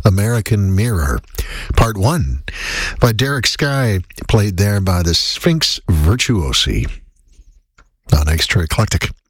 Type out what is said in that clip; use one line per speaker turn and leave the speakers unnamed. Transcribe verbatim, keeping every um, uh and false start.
American Mirror, Part one, by Derek Sky, played there by the Sphinx Virtuosi on Extra Eclectic.